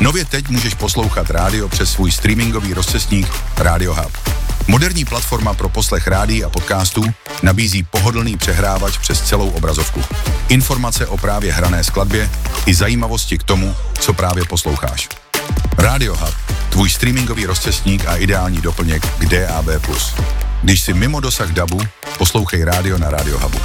Nově teď můžeš poslouchat rádio přes svůj streamingový rozcestník Radio Hub. Moderní platforma pro poslech rádií a podcastů nabízí pohodlný přehrávač přes celou obrazovku. Informace o právě hrané skladbě i zajímavosti k tomu, co právě posloucháš. Radio Hub, tvůj streamingový rozcestník a ideální doplněk k DAB+. Když jsi mimo dosah DABu, poslouchej rádio na Radio Hubu.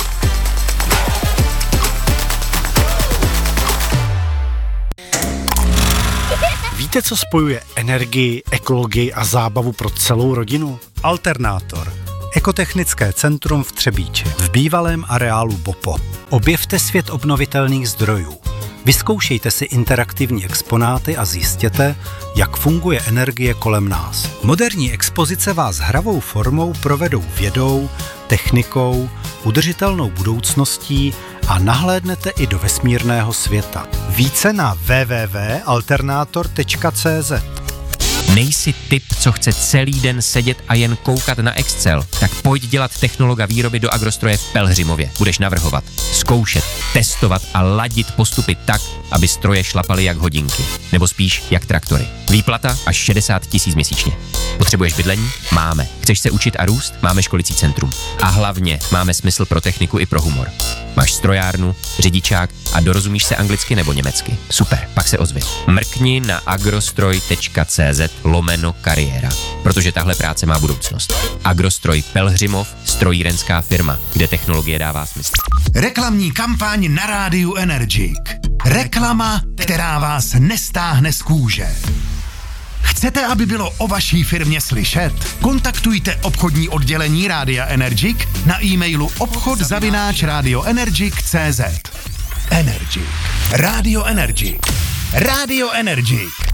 Víte, co spojuje energii, ekologii a zábavu pro celou rodinu? Alternátor. Ekotechnické centrum v Třebíči, v bývalém areálu BOPO. Objevte svět obnovitelných zdrojů. Vyzkoušejte si interaktivní exponáty a zjistěte, jak funguje energie kolem nás. Moderní expozice vás hravou formou provedou vědou, technikou, udržitelnou budoucností a nahlédnete i do vesmírného světa. Více na www.alternator.cz. Nejsi typ, co chce celý den sedět a jen koukat na Excel? Tak pojď dělat technologa výroby do Agrostroje v Pelhřimově. Budeš navrhovat, zkoušet, testovat a ladit postupy tak, aby stroje šlapaly jak hodinky. Nebo spíš jak traktory. Výplata až 60 000 měsíčně. Potřebuješ bydlení? Máme. Chceš se učit a růst? Máme školicí centrum. A hlavně máme smysl pro techniku i pro humor. Máš strojárnu, řidičák a dorozumíš se anglicky nebo německy. Super, pak se ozvi. Mrkni na agrostroj.cz/kariéra, protože tahle práce má budoucnost. Agrostroj Pelhřimov, strojírenská firma, kde technologie dává smysl. Reklamní kampaň na rádiu Energik. Reklama, která vás nestáhne z kůže. Chcete, aby bylo o vaší firmě slyšet? Kontaktujte obchodní oddělení Rádia Energik na e-mailu obchod@radioenergic.cz. Energik. Radio Energik. Radio Energik.